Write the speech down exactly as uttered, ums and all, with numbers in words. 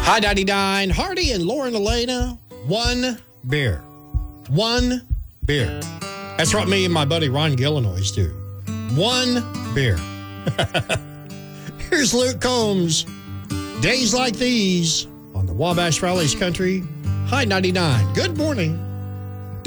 Hi, ninety-nine. Hardy and Lauren Elena. One beer. One beer. That's what me and my buddy Ron Gillinois do. One beer. Here's Luke Combs. Days like these on the Wabash Rallies Country. Hi, ninety-nine. Good morning.